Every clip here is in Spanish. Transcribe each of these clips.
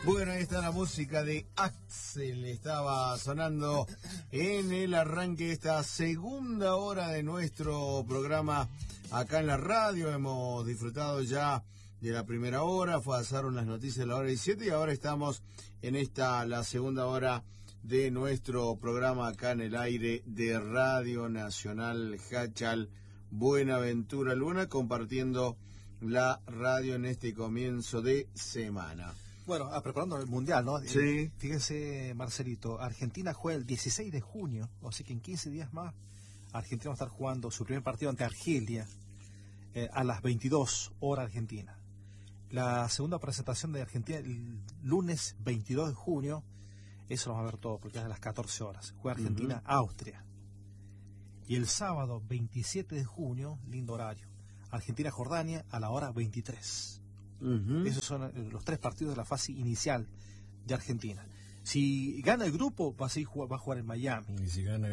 Bueno, ahí está la música de Axel, estaba sonando en el arranque de esta segunda hora de nuestro programa acá en la radio. Hemos disfrutado ya de la primera hora, pasaron las noticias de la hora 17 y ahora estamos en la segunda hora de nuestro programa acá en el aire de Radio Nacional Hachal Buenaventura Luna, compartiendo la radio en este comienzo de semana. Bueno, preparando el Mundial, ¿no? Sí. Fíjense, Marcelito, Argentina juega el 16 de junio, o sea que en 15 días más Argentina va a estar jugando su primer partido ante Argelia a las 22 horas Argentina. La segunda presentación de Argentina el lunes 22 de junio, eso lo vamos a ver todo porque es a las 14 horas. Juega Argentina-Austria. Y el sábado 27 de junio, lindo horario, Argentina-Jordania a la hora 23. Esos son los tres partidos de la fase inicial de Argentina. Si gana el grupo, va a jugar en Miami. ¿Y si gana?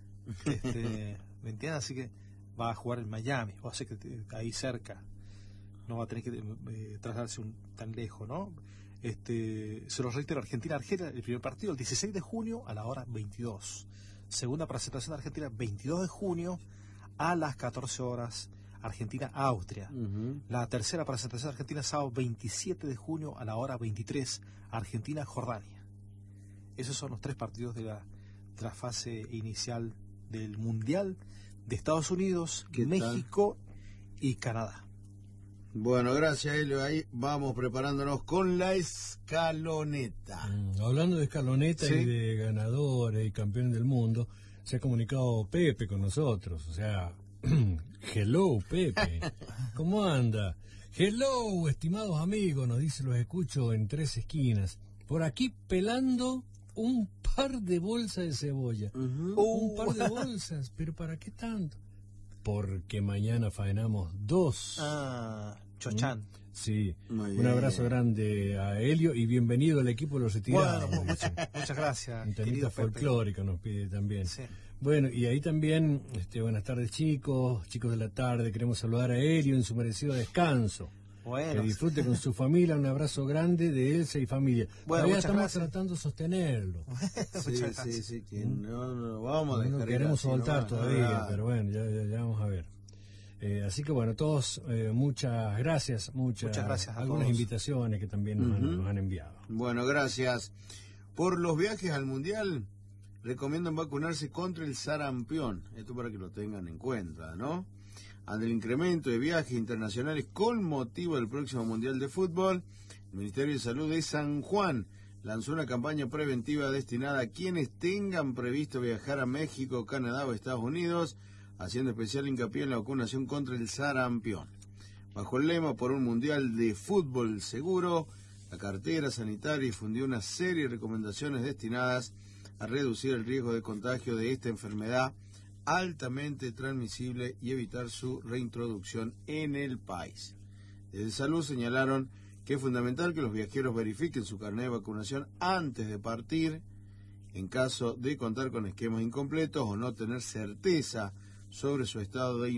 ¿Me entiendes? Así que va a jugar en Miami. O sea que ahí cerca. No va a tener que trasladarse tan lejos, ¿no? Se los reitero, Argentina-Argelia, el primer partido, el 16 de junio a la hora 22. Segunda presentación de Argentina, 22 de junio a las 14 horas. Argentina-Austria. La tercera presentación de Argentina, sábado 27 de junio a la hora 23, Argentina-Jordania. Esos son los tres partidos de la fase inicial del Mundial de Estados Unidos, México y Canadá. Bueno, gracias, Helio. Ahí vamos preparándonos con la escaloneta. Hablando de escaloneta, ¿sí?, y de ganadores y campeones del mundo, se ha comunicado Pepe con nosotros, o sea... Hello, Pepe. ¿Cómo anda? Hello, estimados amigos, nos dice, los escucho en Tres Esquinas. Por aquí pelando un par de bolsas de cebolla. Un par de bolsas, pero ¿para qué tanto? Porque mañana faenamos 2. Chochán. Sí, un abrazo grande a Helio y bienvenido al equipo de los retirados. Bueno, muchas gracias. Un temita folclórico nos pide también. Sí. Bueno, y ahí también, buenas tardes chicos de la tarde, queremos saludar a Helio en su merecido descanso. Bueno. Que disfrute con su familia, un abrazo grande de Elsa y familia. Bueno, todavía estamos tratando de sostenerlo. Sí, que no vamos a dejar. No queremos soltar todavía, pero bueno, ya vamos a ver. Así que bueno, todos, muchas gracias a algunas todos. Invitaciones que también nos han enviado. Bueno, gracias. Por los viajes al Mundial, recomiendan vacunarse contra el sarampión. Esto para que lo tengan en cuenta, ¿no? Ante el incremento de viajes internacionales con motivo del próximo Mundial de Fútbol, el Ministerio de Salud de San Juan lanzó una campaña preventiva destinada a quienes tengan previsto viajar a México, Canadá o Estados Unidos, haciendo especial hincapié en la vacunación contra el sarampión. Bajo el lema por un Mundial de Fútbol seguro, la cartera sanitaria difundió una serie de recomendaciones destinadas a reducir el riesgo de contagio de esta enfermedad altamente transmisible y evitar su reintroducción en el país. Desde Salud señalaron que es fundamental que los viajeros verifiquen su carnet de vacunación antes de partir. En caso de contar con esquemas incompletos o no tener certeza sobre su estado de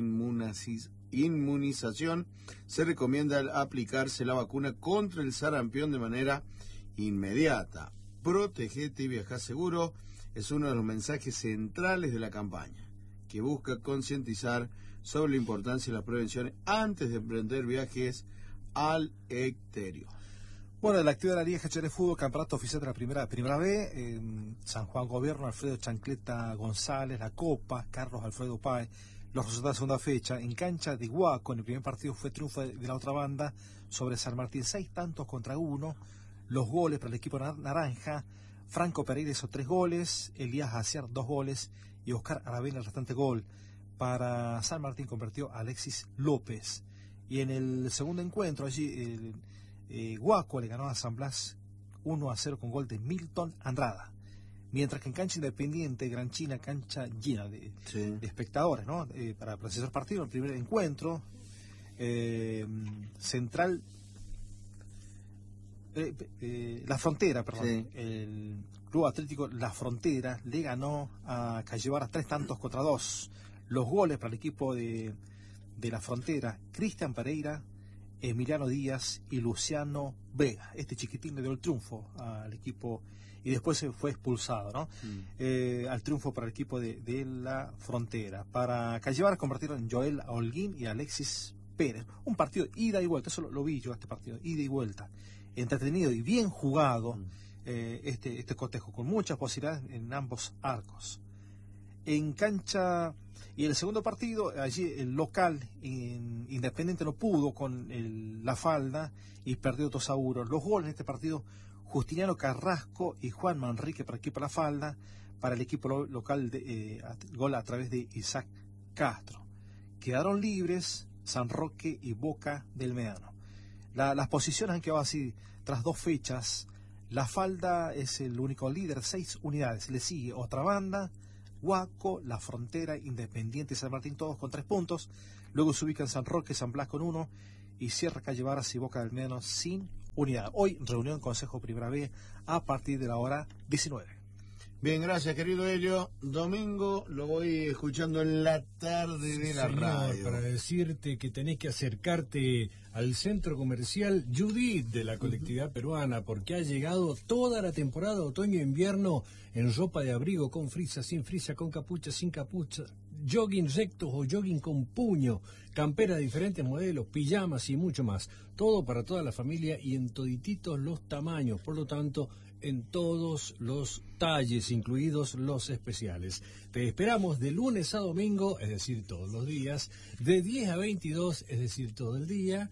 inmunización, se recomienda aplicarse la vacuna contra el sarampión de manera inmediata. Protegete y viaja seguro es uno de los mensajes centrales de la campaña, que busca concientizar sobre la importancia de las prevenciones antes de emprender viajes al exterior. Bueno, la actividad de la Liga Hachal de Fútbol, campeonato oficial de la primera B, San Juan Gobierno, Alfredo Chancleta González, la Copa, Carlos Alfredo Páez, los resultados de segunda fecha, en cancha de Huaco, en el primer partido fue triunfo de la otra banda sobre San Martín, 6-1, los goles para el equipo naranja, Franco Pereira hizo 3 goles, Elías Aciar 2 goles y Oscar Aravena el restante gol. Para San Martín convirtió a Alexis López. Y en el segundo encuentro, allí Huaco le ganó a San Blas 1-0 con gol de Milton Andrada. Mientras que en cancha Independiente, Gran China, cancha llena de espectadores, ¿no? Para procesar partido, el primer encuentro, Central, La Frontera, perdón, el Club Atlético La Frontera le ganó a Callevaras 3-2. Los goles para el equipo de La Frontera, Cristian Pereira Emiliano Díaz y Luciano Vega. Este chiquitín le dio el triunfo al equipo y después se fue expulsado, ¿no? Al triunfo para el equipo de la Frontera. Para Callevar convertieron en Joel Holguín y Alexis Pérez. Un partido ida y vuelta, eso lo vi yo, este partido, ida y vuelta. Entretenido y bien jugado este cotejo, con muchas posibilidades en ambos arcos. En cancha, y el segundo partido, allí el local Independiente no pudo con la falda y perdió 2-1. Los goles en este partido, Justiniano Carrasco y Juan Manrique para el equipo La Falda, para el equipo local gol a través de Isaac Castro. Quedaron libres San Roque y Boca del Meano. Las posiciones han quedado así tras 2 fechas. La Falda es el único líder, 6 unidades. Le sigue otra banda, Huaco, La Frontera, Independiente y San Martín, todos con 3 puntos. Luego se ubican San Roque, San Blas con 1 y cierra Calle Varas y Boca del Meano sin unidad. Hoy reunión Consejo Primera B a partir de la hora 19. Bien, gracias, querido Helio. Domingo lo voy escuchando en la tarde de la radio. Para decirte que tenés que acercarte al centro comercial Judith de la colectividad peruana, porque ha llegado toda la temporada otoño-invierno en ropa de abrigo, con frisa, sin frisa, con capucha, sin capucha, jogging rectos o jogging con puño, campera de diferentes modelos, pijamas y mucho más. Todo para toda la familia y en todititos los tamaños, por lo tanto, en todos los talles, incluidos los especiales. Te esperamos de lunes a domingo, es decir, todos los días, de 10 a 22, es decir, todo el día,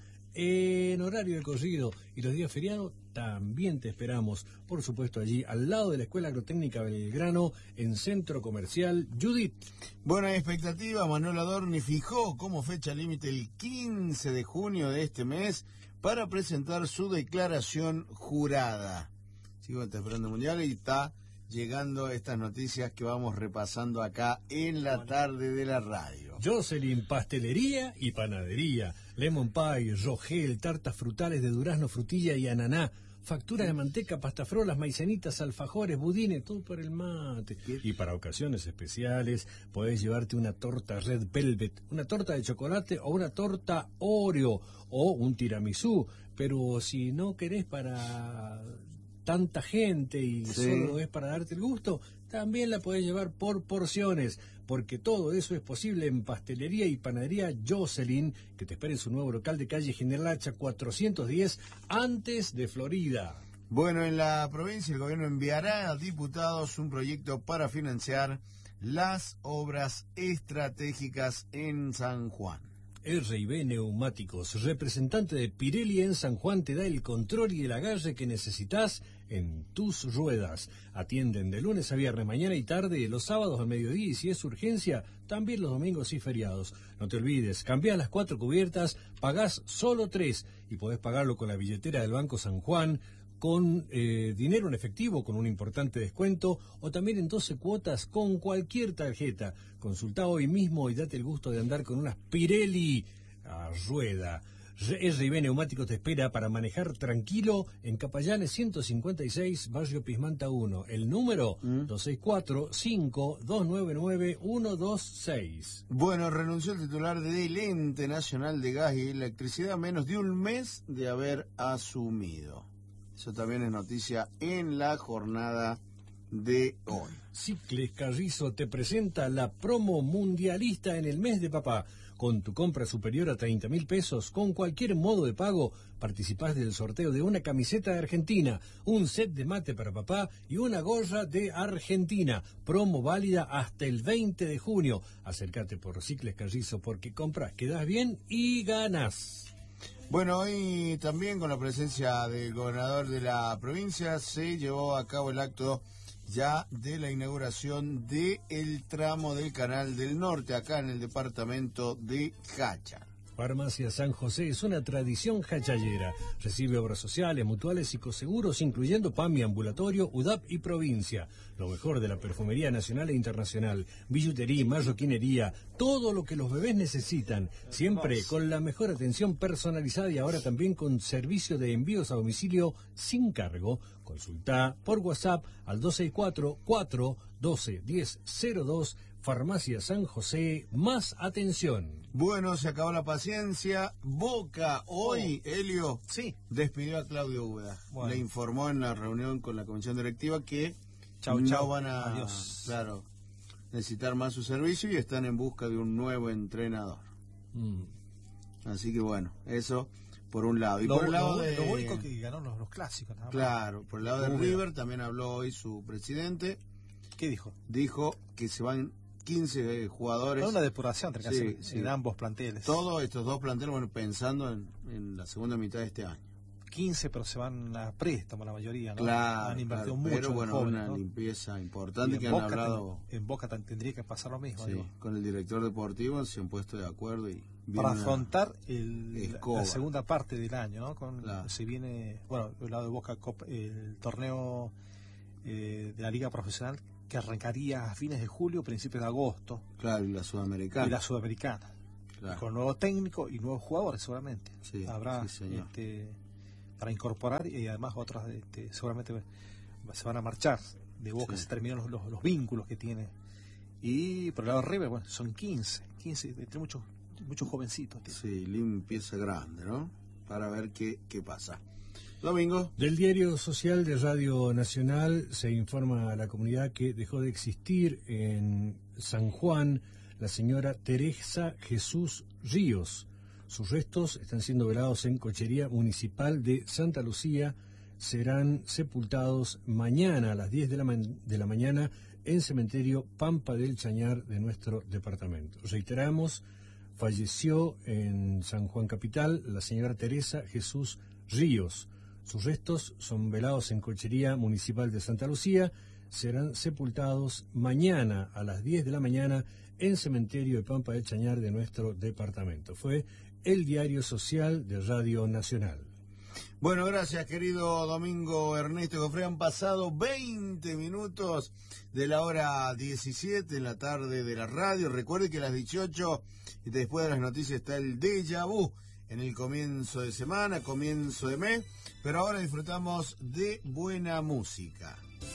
en horario de corrido, y los días feriados también te esperamos, por supuesto, allí al lado de la Escuela Agrotécnica Belgrano, en Centro Comercial Judith. Buena expectativa. Manuel Adorni fijó como fecha límite el 15 de junio de este mes para presentar su declaración jurada. Sigo esperando el Mundial y está llegando estas noticias que vamos repasando acá en la tarde de la radio. Jocelyn Pastelería y Panadería, lemon pie, rogel, tartas frutales de durazno, frutilla y ananá, factura de manteca, pastafrolas, maicenitas, alfajores, budines, todo para el mate. Y para ocasiones especiales podés llevarte una torta Red Velvet, una torta de chocolate o una torta Oreo o un tiramisú. Pero si no querés para tanta gente y solo es para darte el gusto, también la podés llevar por porciones, porque todo eso es posible en Pastelería y Panadería Jocelyn, que te espera en su nuevo local de calle General Hacha 410, antes de Florida. Bueno, en la provincia el gobierno enviará a diputados un proyecto para financiar las obras estratégicas en San Juan. R&B Neumáticos, representante de Pirelli en San Juan, te da el control y el agarre que necesitas en tus ruedas. Atienden de lunes a viernes, mañana y tarde, los sábados al mediodía y si es urgencia, también los domingos y feriados. No te olvides, cambiás las 4 cubiertas, pagás solo 3 y podés pagarlo con la billetera del Banco San Juan, con dinero en efectivo, con un importante descuento, o también en 12 cuotas con cualquier tarjeta. Consulta hoy mismo y date el gusto de andar con unas Pirelli a rueda. R&B Neumáticos te espera para manejar tranquilo en Capallanes 156, Barrio Pismanta 1. El número 264-5299-126. Bueno, renunció el titular del Ente Nacional de Gas y Electricidad menos de un mes de haber asumido. Eso también es noticia en la jornada de hoy. Cicles Carrizo te presenta la promo mundialista en el mes de papá. Con tu compra superior a 30.000 pesos, con cualquier modo de pago, participás del sorteo de una camiseta de Argentina, un set de mate para papá y una gorra de Argentina. Promo válida hasta el 20 de junio. Acércate por Cicles Carrizo porque compras, quedás bien y ganas. Bueno, hoy también con la presencia del gobernador de la provincia se llevó a cabo el acto ya de la inauguración del tramo del Canal del Norte, acá en el departamento de Hacha. Farmacia San José es una tradición hachallera. Recibe obras sociales, mutuales y coseguros, incluyendo PAMI, ambulatorio, UDAP y provincia. Lo mejor de la perfumería nacional e internacional, billutería, marroquinería, todo lo que los bebés necesitan. Siempre con la mejor atención personalizada y ahora también con servicio de envíos a domicilio sin cargo. Consulta por WhatsApp al 264-412-1002. Farmacia San José, más atención. Bueno, se acabó la paciencia. Boca hoy, Helio, Sí. despidió a Claudio Úbeda. Bueno. Le informó en la reunión con la comisión directiva que Chau, no chau. van a Adiós. claro, necesitar más su servicio y están en busca de un nuevo entrenador. Así que bueno, eso por un lado. Y por el lado de... lo único que ganó los clásicos. Nada más. Claro, por el lado de Úbeda. River también habló hoy su presidente. ¿Qué dijo? Dijo que se van 15 jugadores. Fue una depuración entre Sí, sí, de ambos planteles. Todos estos dos planteles, bueno, pensando en la segunda mitad de este año. 15, pero se van a préstamo la mayoría, ¿no? Claro, Han invertido claro, mucho pero en bueno, jóvenes, una ¿no? limpieza Y importante en que han Boca hablado en Boca tendría que pasar lo mismo. sí, digo. con el director deportivo, se han puesto de acuerdo y viene Para una afrontar escoba. la segunda parte del año, ¿no? Claro. Se viene, bueno, del lado de Boca, el torneo de la Liga Profesional que arrancaría a fines de julio, principios de agosto, Claro, y la sudamericana. y la Sudamericana. Claro. Con nuevo técnico y nuevos jugadores, seguramente. Sí, Habrá sí, señor. para incorporar y además otras seguramente se van a marchar de Boca, Sí. se terminan los vínculos que tiene. Y por el lado de River, bueno, son 15 entre muchos jovencitos. Tío. Sí, limpieza grande, ¿no? Para ver qué pasa. Domingo. Del Diario Social de Radio Nacional se informa a la comunidad que dejó de existir en San Juan la señora Teresa Jesús Ríos. Sus restos están siendo velados en Cochería Municipal de Santa Lucía. Serán sepultados mañana a las 10 de la mañana en Cementerio Pampa del Chañar de nuestro departamento. Reiteramos, falleció en San Juan Capital la señora Teresa Jesús Ríos. Sus restos son velados en Cochería Municipal de Santa Lucía. Serán sepultados mañana a las 10 de la mañana en Cementerio de Pampa del Chañar de nuestro departamento. Fue el Diario Social de Radio Nacional. Bueno, gracias, querido Domingo Ernesto Gofre. Han pasado 20 minutos de la hora 17 en la tarde de la radio. Recuerde que a las 18, y después de las noticias, está el Déjà Vu en el comienzo de semana, comienzo de mes. Pero ahora disfrutamos de buena música.